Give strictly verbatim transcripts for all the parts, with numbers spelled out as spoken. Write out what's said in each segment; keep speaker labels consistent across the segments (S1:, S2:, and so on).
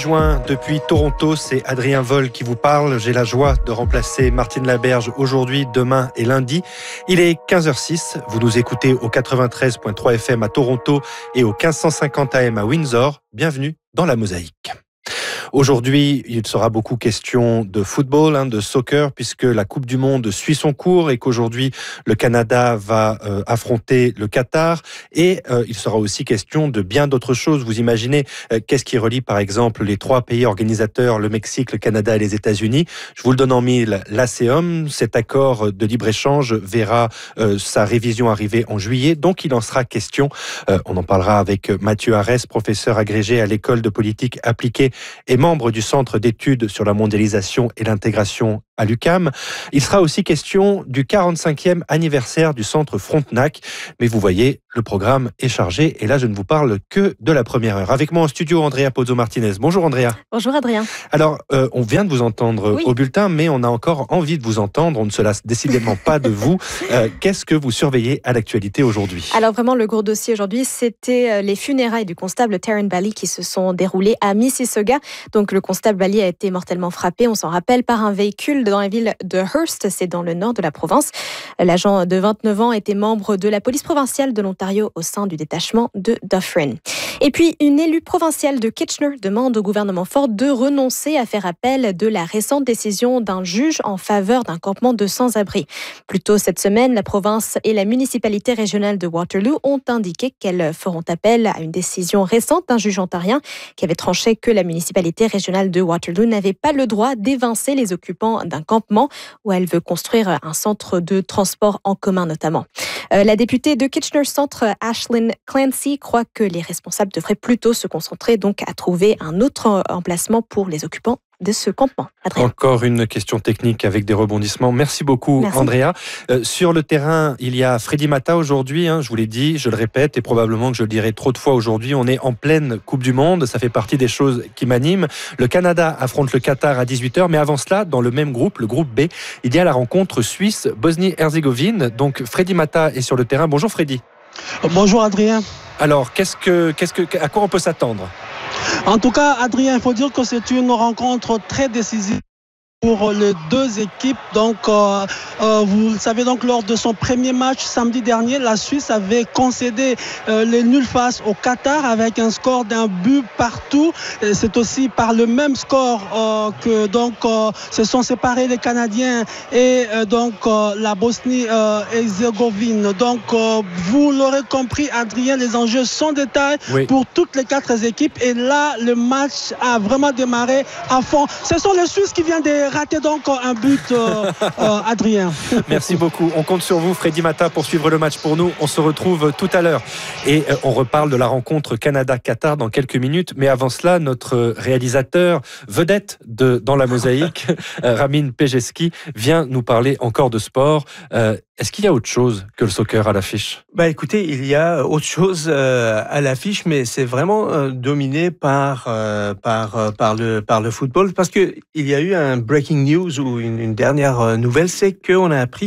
S1: Juin depuis Toronto, c'est Adrien Vol qui vous parle. J'ai la joie de remplacer Martine Laberge aujourd'hui, demain et lundi. Il est quinze heures six. Vous nous écoutez au quatre-vingt-treize virgule trois F M à Toronto et au quinze cent cinquante A M à Windsor. Bienvenue dans la Mosaïque. Aujourd'hui, il sera beaucoup question de football, hein, de soccer, puisque la Coupe du Monde suit son cours et qu'aujourd'hui, le Canada va euh, affronter le Qatar. Et euh, il sera aussi question de bien d'autres choses. Vous imaginez, euh, qu'est-ce qui relie, par exemple, les trois pays organisateurs, le Mexique, le Canada et les États-Unis. Je vous le donne en mille, l'A C E M. Cet accord de libre-échange verra euh, sa révision arriver en juillet. Donc, il en sera question. Euh, on en parlera avec Mathieu Arès, professeur agrégé à l'École de politique appliquée et membre du Centre d'études sur la mondialisation et l'intégration à l'U Q A M. Il sera aussi question du quarante-cinquième anniversaire du Centre Frontenac. Mais vous voyez, le programme est chargé et là, je ne vous parle que de la première heure. Avec moi en studio, Andrea Pozzo-Martinez. Bonjour Andrea.
S2: Bonjour Adrien.
S1: Alors, euh, on vient de vous entendre oui. au bulletin, mais on a encore envie de vous entendre. On ne se lasse décidément pas de vous. Euh, qu'est-ce que vous surveillez à l'actualité aujourd'hui ?
S2: Alors vraiment, le gros dossier aujourd'hui, c'était les funérailles du constable Taryn Bally qui se sont déroulées à Mississauga. Donc le constable Bally a été mortellement frappé, on s'en rappelle, par un véhicule dans la ville de Hearst, c'est dans le nord de la province. L'agent de vingt-neuf ans était membre de la police provinciale de l'Ontario au sein du détachement de Dufferin. Et puis, une élue provinciale de Kitchener demande au gouvernement Ford de renoncer à faire appel de la récente décision d'un juge en faveur d'un campement de sans-abri. Plus tôt cette semaine, la province et la municipalité régionale de Waterloo ont indiqué qu'elles feront appel à une décision récente d'un juge ontarien qui avait tranché que la municipalité régionale de Waterloo n'avait pas le droit d'évincer les occupants d'un campement où elle veut construire un centre de transport en commun notamment. Euh, la députée de Kitchener Centre, Ashlyn Clancy, croit que les responsables devraient plutôt se concentrer donc à trouver un autre emplacement pour les occupants de ce campement. Adrien.
S1: Encore une question technique avec des rebondissements. Merci beaucoup, Merci. Andrea. Euh, sur le terrain, il y a Freddy Mata aujourd'hui, hein, je vous l'ai dit, je le répète, et probablement que je le dirai trop de fois aujourd'hui, on est en pleine Coupe du Monde, ça fait partie des choses qui m'animent. Le Canada affronte le Qatar à dix-huit heures, mais avant cela, dans le même groupe, le groupe B, il y a la rencontre Suisse-Bosnie-Herzégovine. Donc Freddy Mata est sur le terrain. Bonjour Freddy.
S3: Bonjour Adrien.
S1: Alors, qu'est-ce que, qu'est-ce que, à quoi on peut s'attendre ?
S3: En tout cas, Adrien, il faut dire que c'est une rencontre très décisive pour les deux équipes. Donc, euh, euh, vous le savez, donc, lors de son premier match samedi dernier, la Suisse avait concédé euh, les nuls face au Qatar avec un score d'un but partout. Et c'est aussi par le même score euh, que donc euh, se sont séparés les Canadiens et euh, donc euh, la Bosnie-Herzégovine. Euh, donc, euh, vous l'aurez compris, Adrien, les enjeux sont de taille oui. pour toutes les quatre équipes. Et là, le match a vraiment démarré à fond. Ce sont les Suisses qui viennent de raté donc un but, euh, euh, Adrien.
S1: Merci beaucoup. On compte sur vous, Freddy Mata, pour suivre le match pour nous. On se retrouve tout à l'heure. Et euh, on reparle de la rencontre Canada-Qatar dans quelques minutes. Mais avant cela, notre réalisateur vedette de Dans la Mosaïque, euh, Ramin Pejeski, vient nous parler encore de sport. Euh, Est-ce qu'il y a autre chose que le soccer à l'affiche ?
S4: Bah écoutez, il y a autre chose euh, à l'affiche, mais c'est vraiment euh, dominé par euh, par euh, par le par le football, parce que il y a eu un breaking news ou une, une dernière nouvelle, c'est qu'on a appris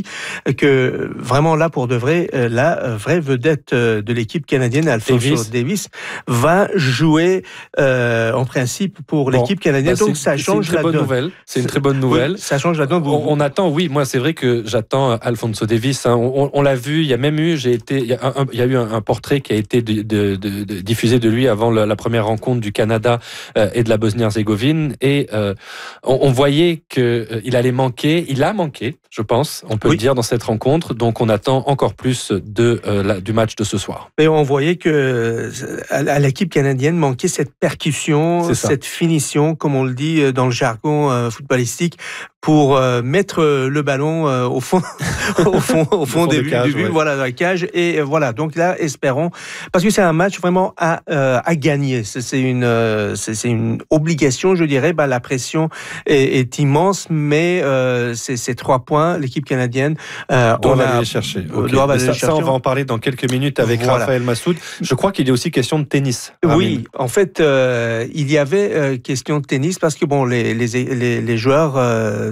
S4: que vraiment là pour de vrai, la vraie vedette de l'équipe canadienne, Alphonso Davies, Davies va jouer euh, en principe pour bon, l'équipe canadienne.
S1: Bah
S4: donc ça change
S1: la donne. C'est une très bonne nouvelle.
S4: Oui, ça change la donne.
S1: On, on attend, oui, moi c'est vrai que j'attends Alphonso Davies. Hein, on, on l'a vu, il y a même eu, j'ai été, il y a, un, il y a eu un, un portrait qui a été de, de, de, de, diffusé de lui avant la, la première rencontre du Canada euh, et de la Bosnie-Herzégovine, et euh, on, on voyait qu'il euh, allait manquer, il a manqué, je pense, on peut oui. le dire dans cette rencontre. Donc on attend encore plus de euh, la, du match de ce soir.
S4: Et on voyait que à, à l'équipe canadienne manquait cette percussion, cette finition, comme on le dit dans le jargon euh, footballistique, pour euh, mettre le ballon euh, au fond, au fond, au fond, des, cage, du but, ouais. voilà, dans la cage. Et voilà. Donc là, espérons, parce que c'est un match vraiment à euh, à gagner. C'est, c'est une euh, c'est, c'est une obligation, je dirais. Bah, la pression est, est immense, mais euh, c'est ces trois points, l'équipe canadienne
S1: euh, doit aller les chercher. Okay. Doit aller ça, les chercher. Ça, on va en parler dans quelques minutes avec voilà. Raphaël Massoud. Je crois qu'il y a aussi question de tennis.
S4: Oui, en fait, euh, il y avait euh, question de tennis parce que bon, les les les, les joueurs euh,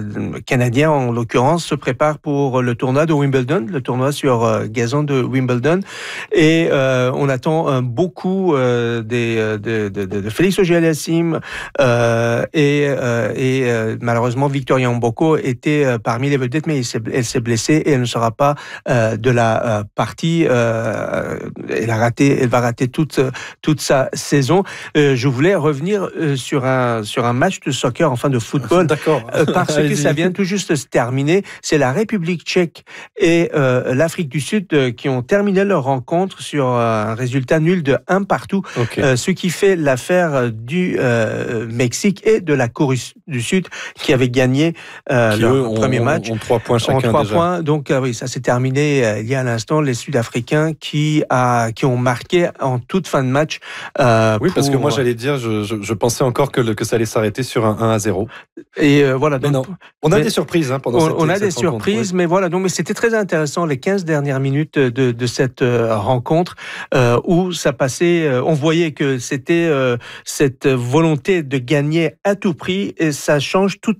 S4: Canadiens, en l'occurrence, se préparent pour le tournoi de Wimbledon, le tournoi sur euh, gazon de Wimbledon. Et euh, on attend euh, beaucoup euh, des, de, de, de, de Félix Auger-Aliassime euh, et, euh, et euh, malheureusement, Victoria Mboko était euh, parmi les vedettes, mais elle s'est, elle s'est blessée et elle ne sera pas euh, de la euh, partie. Euh, elle a raté, elle va rater toute, toute sa saison. Euh, je voulais revenir euh, sur un, sur un match de soccer, enfin de football.
S1: D'accord.
S4: Euh, parce que ça vient tout juste de se terminer. C'est la République tchèque et euh, l'Afrique du Sud euh, qui ont terminé leur rencontre sur euh, un résultat nul de un partout. Okay. Euh, ce qui fait l'affaire du euh, Mexique et de la Corée du Sud qui avait gagné euh,
S1: qui
S4: leur
S1: eux,
S4: premier
S1: ont,
S4: match.
S1: En trois points chacun.
S4: En trois
S1: déjà.
S4: points. Donc euh, oui, ça s'est terminé euh, il y a un instant. Les Sud-Africains qui, a, qui ont marqué en toute fin de match.
S1: Euh, oui, pour... parce que moi j'allais dire, je, je, je pensais encore que, le, que ça allait s'arrêter sur un un à zéro.
S4: Et euh, voilà.
S1: Mais
S4: donc,
S1: non. On a mais, des surprises hein, pendant
S4: on,
S1: cette
S4: On a
S1: cette
S4: des
S1: rencontre,
S4: surprises,
S1: oui.
S4: mais voilà. Donc, mais c'était très intéressant les quinze dernières minutes de, de cette euh, rencontre euh, où ça passait. Euh, on voyait que c'était euh, cette volonté de gagner à tout prix et ça change toute